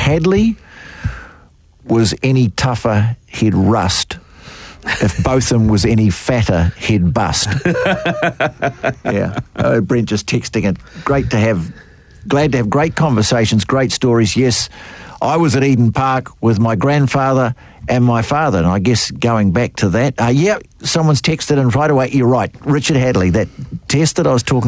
Hadley was any tougher, he'd rust. If Botham was any fatter, he'd bust. Yeah. Oh, Brent just texting it. Glad to have great conversations, great stories. Yes, I was at Eden Park with my grandfather and my father, and I guess going back to that, someone's texted in right away. You're right, Richard Hadley, that test that I was talking